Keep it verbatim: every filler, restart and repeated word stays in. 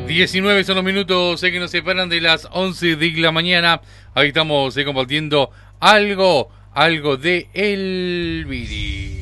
diecinueve son los minutos eh, que nos separan de las once de la mañana. Ahí estamos eh, compartiendo algo, algo de El Viri.